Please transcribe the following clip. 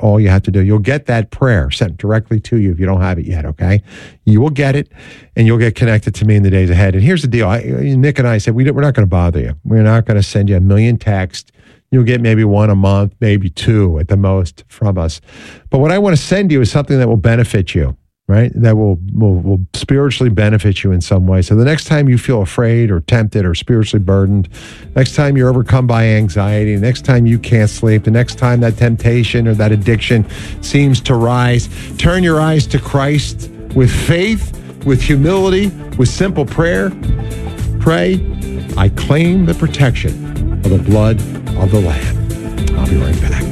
all you have to do. You'll get that prayer sent directly to you if you don't have it yet, okay? You will get it, and you'll get connected to me in the days ahead. And here's the deal. Nick and I said, we're not going to bother you. We're not going to send you a million texts. You'll get maybe one a month, maybe two at the most from us. But what I want to send you is something that will benefit you, right? That will spiritually benefit you in some way. So the next time you feel afraid or tempted or spiritually burdened, next time you're overcome by anxiety, next time you can't sleep, the next time that temptation or that addiction seems to rise, turn your eyes to Christ with faith, with humility, with simple prayer. Pray, I claim the protection of the blood of the Lamb. I'll be right back.